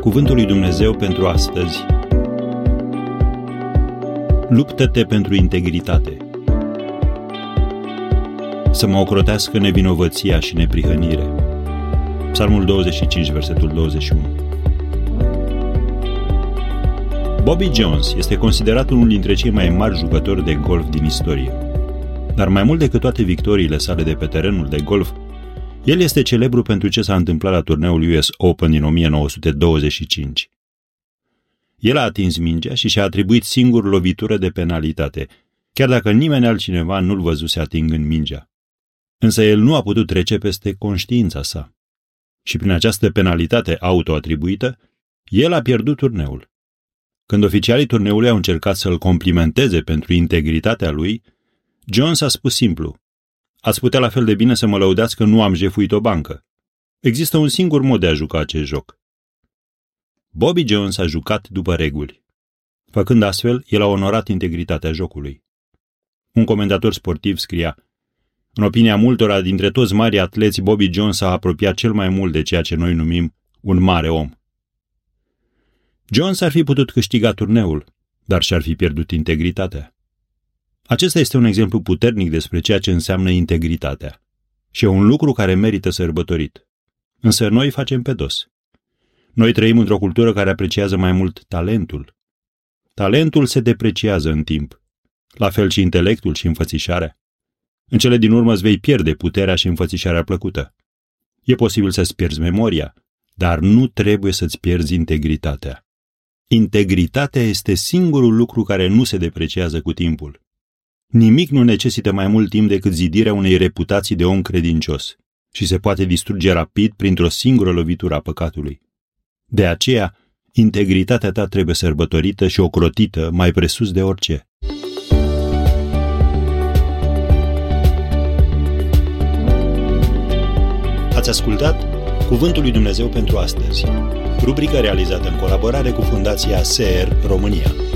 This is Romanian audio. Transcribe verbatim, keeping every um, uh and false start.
Cuvântul lui Dumnezeu pentru astăzi. Luptă-te pentru integritate. Să mă ocrotească nevinovăția și neprihănire. Psalmul douăzeci și cinci, versetul douăzeci și unu. Bobby Jones este considerat unul dintre cei mai mari jucători de golf din istorie. Dar mai mult decât toate victoriile sale de pe terenul de golf, el este celebru pentru ce s-a întâmplat la turneul U S Open din o mie nouă sute douăzeci și cinci. El a atins mingea și și-a atribuit singur lovitură de penalitate, chiar dacă nimeni altcineva nu-l văzuse atingând mingea. Însă el nu a putut trece peste conștiința sa. Și prin această penalitate autoatribuită, el a pierdut turneul. Când oficialii turneului au încercat să-l complimenteze pentru integritatea lui, Jones a spus simplu: ați putea la fel de bine să mă lăudați că nu am jefuit o bancă. Există un singur mod de a juca acest joc. Bobby Jones a jucat după reguli. Făcând astfel, el a onorat integritatea jocului. Un comentator sportiv scria: în opinia multora dintre toți mari atleți, Bobby Jones a apropiat cel mai mult de ceea ce noi numim un mare om. Jones ar fi putut câștiga turneul, dar și-ar fi pierdut integritatea. Acesta este un exemplu puternic despre ceea ce înseamnă integritatea. Și e un lucru care merită sărbătorit. Însă noi facem pe dos. Noi trăim într-o cultură care apreciază mai mult talentul. Talentul se depreciază în timp. La fel și intelectul și înfățișarea. În cele din urmă îți vei pierde puterea și înfățișarea plăcută. E posibil să-ți pierzi memoria, dar nu trebuie să-ți pierzi integritatea. Integritatea este singurul lucru care nu se depreciază cu timpul. Nimic nu necesită mai mult timp decât zidirea unei reputații de om credincios și se poate distruge rapid printr-o singură lovitură a păcatului. De aceea, integritatea ta trebuie sărbătorită și ocrotită mai presus de orice. Ați ascultat Cuvântul lui Dumnezeu pentru astăzi, rubrica realizată în colaborare cu Fundația S E R România.